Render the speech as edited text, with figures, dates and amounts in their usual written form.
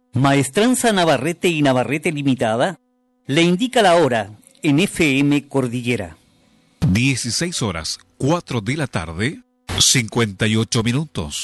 Maestranza Navarrete y Navarrete Limitada le indica la hora en FM Cordillera. 16 horas, 4 de la tarde, 58 minutos.